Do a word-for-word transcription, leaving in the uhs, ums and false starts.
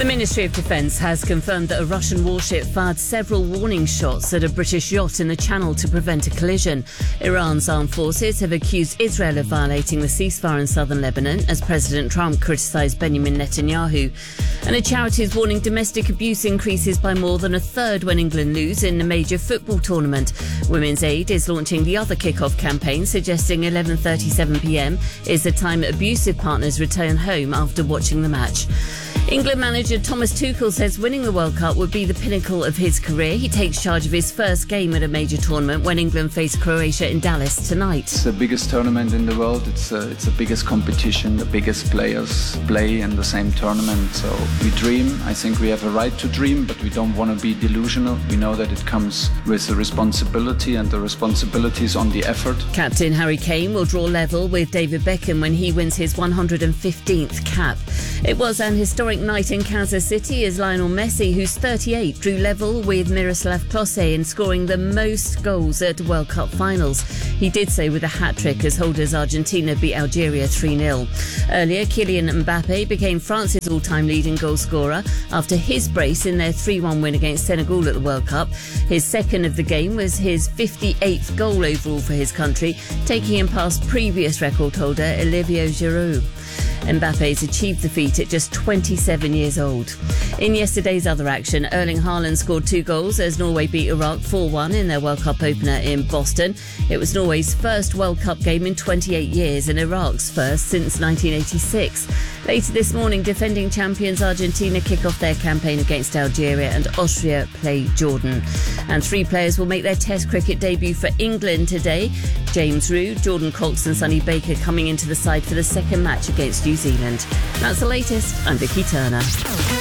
The Ministry of Defence has confirmed that a Russian warship fired several warning shots at a British yacht in the Channel to prevent a collision. Iran's armed forces have accused Israel of violating the ceasefire in southern Lebanon as President Trump criticised Benjamin Netanyahu. And a charity is warning domestic abuse increases by more than a third when England lose in a major football tournament. Women's Aid is launching the other kick-off campaign, suggesting eleven thirty-seven p m is the time abusive partners return home after watching the match. England manager Thomas Tuchel says winning the World Cup would be the pinnacle of his career. He takes charge of his first game at a major tournament when England face Croatia in Dallas tonight. It's the biggest tournament in the world. It's uh, it's the biggest competition. The biggest players play in the same tournament. So we dream. I think we have a right to dream, but we don't want to be delusional. We know that it comes with the responsibility, and the responsibility is on the effort. Captain Harry Kane will draw level with David Beckham when he wins his one hundred fifteenth cap. It was an historic night in Kansas City as Lionel Messi, who's thirty-eight, drew level with Miroslav Klose in scoring the most goals at World Cup finals. He did so with a hat-trick as holders Argentina beat Algeria three nil. Earlier, Kylian Mbappe became France's all-time leading goal scorer after his brace in their three one win against Senegal at the World Cup. His second of the game was his fifty-eighth goal overall for his country, taking him past previous record holder Olivier Giroud. Mbappe's achieved the feat at just twenty-seven years old. In yesterday's other action, Erling Haaland scored two goals as Norway beat Iraq four one in their World Cup opener in Boston. It was Norway's first World Cup game in twenty-eight years and Iraq's first since nineteen eighty-six. Later this morning, defending champions Argentina kick off their campaign against Algeria and Austria play Jordan. And three players will make their Test cricket debut for England today. James Root, Jordan Cox and Sonny Baker coming into the side for the second match against New Zealand. That's the latest. I'm Vicky Turner.